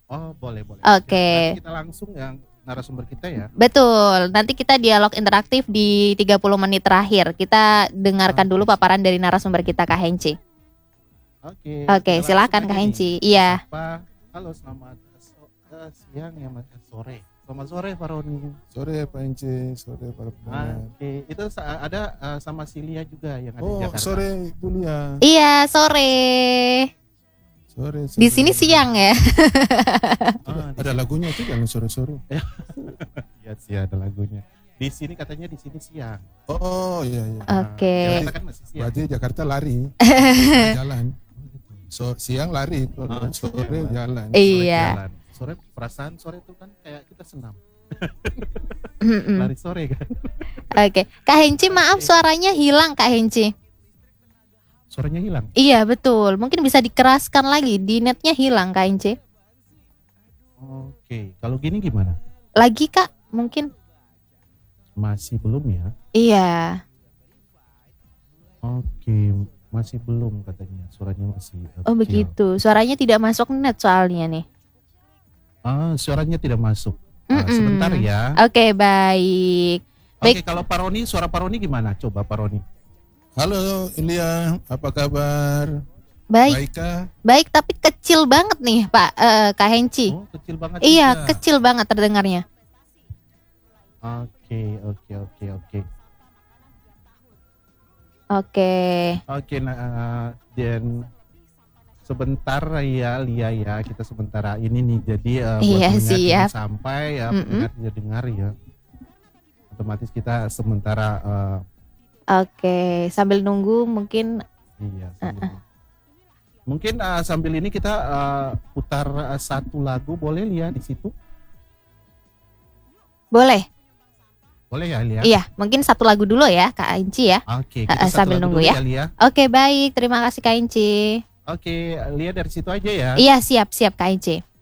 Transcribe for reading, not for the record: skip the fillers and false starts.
Oh, boleh, boleh. Oke. Nanti kita langsung yang narasumber kita ya. Betul, nanti kita dialog interaktif di 30 menit terakhir. Kita dengarkan dulu Oke, siap. paparan dari narasumber kita Kak Henci. Oke, Oke, kita langsung silakan aja Kak nih. Henci. Kita Iya, sapa. Halo, selamat siang ya, Mas. Sore. Selamat sore, Pak Roni. Sore Pak Ince, sore para pendengar. Oke, itu ada sama Silia juga yang ada di Oh, Jakarta. sore Ibu Lia. iya sore. Sore. Di sini siang ya. Ada lagunya juga nih sore-sore. Iya sih ada lagunya. Di sini katanya di sini siang. Oh, iya iya. Oke. Jakarta kan masih siang. Berarti Jakarta lari. Jalan. Siang lari, sore jalan. Iya. Jalan. Sore perasaan sore itu kan kayak kita senam. Mm-mm. Lari sore kan. Oke, Kak Henci maaf suaranya hilang Kak Henci. Suaranya hilang. Iya betul, mungkin bisa dikeraskan lagi. Di netnya hilang Kak Henci. Oke, kalau gini gimana? Lagi Kak, mungkin. Masih belum ya? Iya. Oke, masih belum katanya. Suaranya masih Oh kecil. begitu, suaranya tidak masuk net soalnya nih. Suaranya tidak masuk. Mm-mm. Sebentar ya. Oke, baik. Oke, kalau Pak Roni, suara Pak Roni gimana? Coba Pak Roni. Halo Ilya, apa kabar? Baik, Baikkah? baik tapi kecil banget nih Pak Kak Henci. Oh, kecil banget. Iya, juga. kecil banget terdengarnya. Oke. Oke. Oke, nah, dan sebentar ya Lia ya, kita sementara ini nih. Jadi buat Iya, pendengar siap. jangan sampai ya Mm-mm. pendengar tidak dengar ya. Otomatis kita sementara Oke, sambil nunggu mungkin iya. Mungkin sambil ini kita putar satu lagu boleh Lia di situ? boleh. Boleh ya Lia? Iya, mungkin satu lagu dulu ya Kak Henci ya. Oke, kita satu sambil lagu nunggu dulu ya. Lia. Oke, baik. Terima kasih Kak Henci. Oke, Lia dari situ aja ya. Iya, siap Kak Henci.